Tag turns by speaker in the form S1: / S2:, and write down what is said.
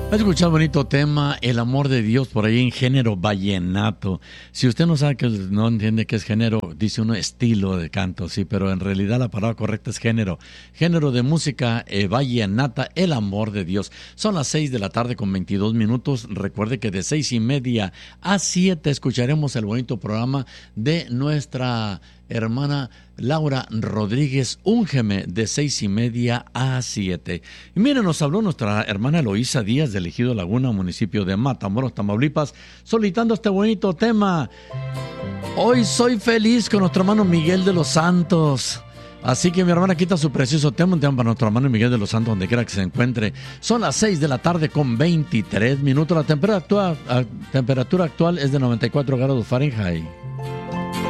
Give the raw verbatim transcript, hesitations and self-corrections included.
S1: Has escuchado bonito tema, El amor de Dios, por ahí en género vallenato. Si usted no sabe, que no entiende qué es género, dice uno estilo de canto, sí, pero en realidad la palabra correcta es género. Género de música eh, vallenata, El amor de Dios. Son las seis de la tarde con veintidós minutos. Recuerde que de seis y media a siete escucharemos el bonito programa de nuestra hermana Laura Rodríguez, Úngeme, de seis y media a siete. Y miren, nos habló nuestra hermana Eloísa Díaz del Ejido Laguna, municipio de Matamoros, Tamaulipas, solicitando este bonito tema. Hoy soy feliz con nuestro hermano Miguel de los Santos. Así que mi hermana quita su precioso tema, un tema para nuestro hermano Miguel de los Santos, donde quiera que se encuentre. Son las seis de la tarde con veintitrés minutos. La temperatura actual, la temperatura actual es de noventa y cuatro grados Fahrenheit.